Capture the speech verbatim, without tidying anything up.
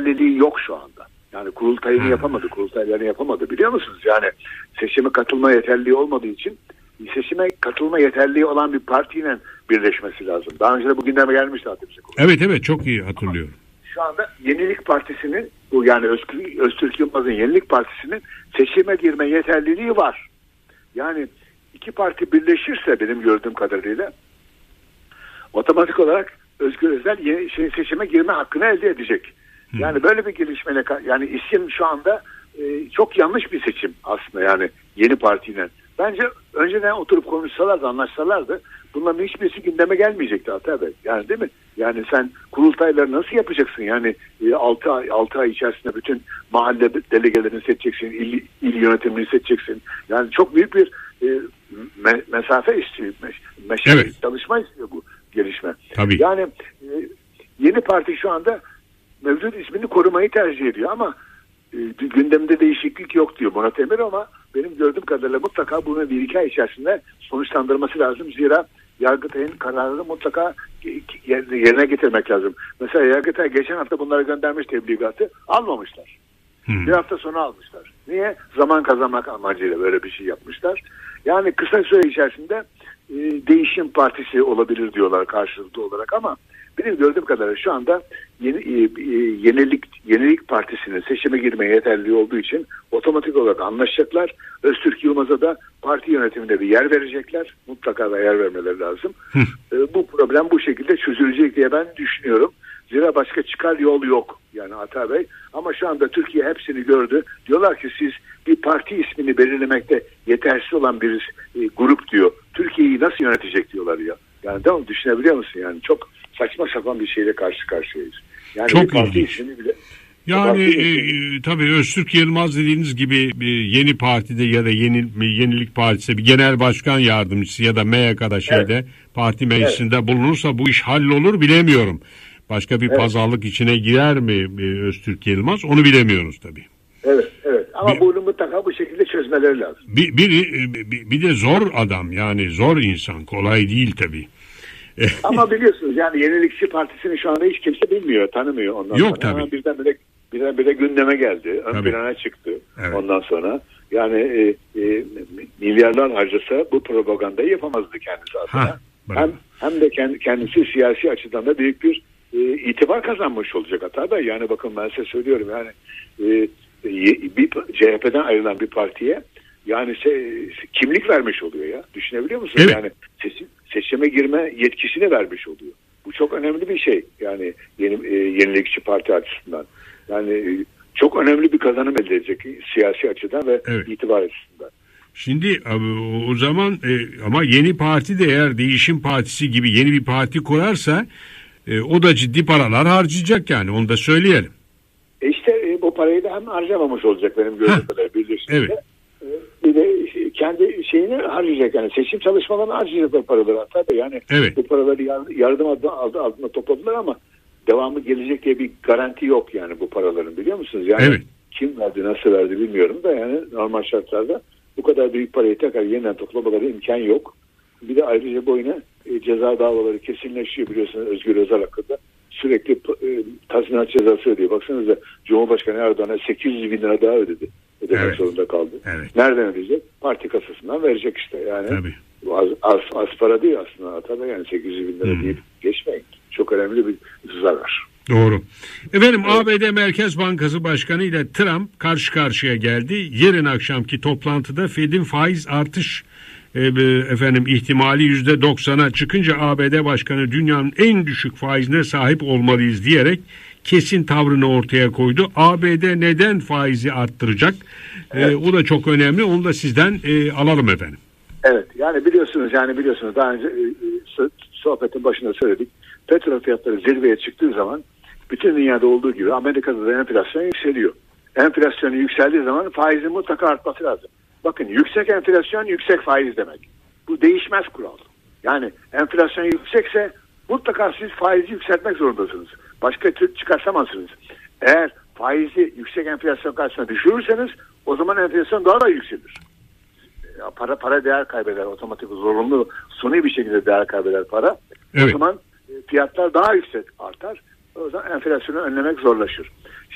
yeterliliği yok şu anda. Yani kurultayını hmm. yapamadı, kurultaylarını yapamadı, biliyor musunuz? Yani seçime katılma yeterliliği olmadığı için seçime katılma yeterliliği olan bir partiyle birleşmesi lazım. Daha önce de bu gündeme gelmişti hatırlıyorum. Evet evet, çok iyi hatırlıyorum. Ama şu anda Yenilik Partisi'nin, bu yani Öztürk, Öztürk Yılmaz'ın Yenilik Partisi'nin seçime girme yeterliliği var. Yani iki parti birleşirse benim gördüğüm kadarıyla otomatik olarak Özgür Özel yeni, şey, seçime girme hakkını elde edecek. Hmm. Yani böyle bir gelişmeyle, yani isim şu anda e, çok yanlış bir seçim aslında, yani yeni partiyle. Bence önceden oturup konuşsalardı, anlaşsalardı bunların hiçbirisi gündeme gelmeyecekti Atay Bey. Yani değil mi? Yani sen kurultayları nasıl yapacaksın? Yani e, altı ay altı ay içerisinde bütün mahalle delegelerini seçeceksin, il, il yönetimini seçeceksin. Yani çok büyük bir e, me, mesafe istiyor, meş, evet. çalışma istiyor bu gelişme. Tabii. Yani e, yeni parti şu anda mevcut ismini korumayı tercih ediyor ama e, gündemde değişiklik yok diyor Murat Emir, ama benim gördüğüm kadarıyla mutlaka bunu bir iki ay içerisinde sonuçlandırması lazım. Zira Yargıtay'ın kararını mutlaka yerine getirmek lazım. Mesela Yargıtay geçen hafta bunlara göndermiş tebligatı, almamışlar. Hmm. Bir hafta sonra almışlar. Niye? Zaman kazanmak amacıyla böyle bir şey yapmışlar. Yani kısa süre içerisinde e, değişim partisi olabilir diyorlar karşılıklı olarak, ama benim gördüğüm kadarıyla şu anda yeni, e, e, yenilik yenilik partisinin seçime girmeye yeterli olduğu için otomatik olarak anlaşacaklar. Öztürk Yılmaz'a da parti yönetiminde bir yer verecekler. Mutlaka da yer vermeleri lazım. e, bu problem bu şekilde çözülecek diye ben düşünüyorum. Zira başka çıkar yol yok yani Atay Bey. Ama şu anda Türkiye hepsini gördü. Diyorlar ki siz bir parti ismini belirlemekte yetersiz olan bir e, grup diyor. Türkiye'yi nasıl yönetecek diyorlar ya. Yani tamam, düşünebiliyor musun? Yani çok saçma sapan bir şeyle karşı karşıyayız. Yani çok bir parti ilginç. ismini bile... Yani e, tabii Öztürk Yılmaz dediğiniz gibi e, yeni partide ya da yeni Yenilik Partisi bir genel başkan yardımcısı ya da M Y K'da şeyde evet. parti meclisinde evet. bulunursa bu iş hallolur, bilemiyorum. Başka bir evet. pazarlık içine girer mi e, Öztürk Yılmaz, onu bilemiyoruz tabii. Evet evet, ama bir, bunu mutlaka bu şekilde çözmeleri lazım. Bir, bir, bir, bir de zor adam, yani zor insan, kolay değil tabii. Ama biliyorsunuz yani Yenilikçi Partisi'ni şu anda hiç kimse bilmiyor, tanımıyor ondan Yok sonra. tabii. Ama birdenbire birdenbire gündeme geldi, ön tabii. plana çıktı evet. ondan sonra. Yani e, e, milyarlar harcasa bu propagandayı yapamazdı kendisi aslında. Ha, hem hem de kendi, kendisi siyasi açıdan da büyük bir e, itibar kazanmış olacak hatta da. Yani bakın ben size söylüyorum, yani e, bir C H P'den ayrılan bir partiye yani se, kimlik vermiş oluyor ya. Düşünebiliyor musunuz? Evet. Yani seçim, seçime girme yetkisini vermiş oluyor. Bu çok önemli bir şey. Yani yeni e, Yenilikçi Parti açısından. Yani e, çok önemli bir kazanım elde edecek siyasi açıdan ve evet. itibar açısından. Şimdi o zaman e, ama yeni parti de eğer Değişim Partisi gibi yeni bir parti kurarsa e, o da ciddi paralar harcayacak, yani onu da söyleyelim. E işte e, bu parayı da hem harcamamış olacak benim gördüğüm kadarıyla birleşimde. Evet. E, bir de kendi şeyini harcayacak, yani seçim çalışmalarını harcayacak bu paraları hatta da, yani evet. bu paraları yardım adına, adı altında topladılar ama devamı gelecek diye bir garanti yok yani bu paraların, biliyor musunuz? Yani evet. kim verdi, nasıl verdi bilmiyorum da, yani normal şartlarda bu kadar büyük parayı tekrar yeniden toplamaları imkan yok. Bir de ayrıca boyuna e, ceza davaları kesinleşiyor biliyorsunuz Özgür Özel hakkında. Sürekli e, tazminat cezası ödüyor. Baksanıza Cumhurbaşkanı Erdoğan'a sekiz yüz bin lira daha ödedi. Ödemek evet. zorunda kaldı. Evet. Nereden ödeyecek? Parti kasasından verecek işte. Yani tabii. bu az, az, az para değil aslında. Tabii yani sekiz yüz bin lira hmm. deyip geçmeyin. Çok önemli bir zarar. Doğru. Efendim evet. A B D Merkez Bankası Başkanı ile Trump karşı karşıya geldi. Yarın akşamki toplantıda Fed'in faiz artış e, efendim ihtimali yüzde doksana çıkınca A B D Başkanı dünyanın en düşük faizine sahip olmalıyız diyerek kesin tavrını ortaya koydu. A B D neden faizi arttıracak? Evet. E, o da çok önemli. Onu da sizden e, alalım efendim. Evet. Yani biliyorsunuz yani biliyorsunuz daha önce e, sohbetin başında söyledik. Petrol fiyatları zirveye çıktığı zaman bütün dünyada olduğu gibi Amerika'da da enflasyon yükseliyor. Enflasyon yükseldiği zaman faizin mutlaka artması lazım. Bakın yüksek enflasyon yüksek faiz demek. Bu değişmez kural. Yani enflasyon yüksekse mutlaka siz faizi yükseltmek zorundasınız. Başka türlü çıkartamazsınız. Eğer faizi yüksek enflasyon karşısında düşürürseniz o zaman enflasyon daha da yükselir. Para para değer kaybeder. Otomatik zorunlu suni bir şekilde değer kaybeder para. Evet. O zaman fiyatlar daha yüksek artar. O zaman enflasyonu önlemek zorlaşır.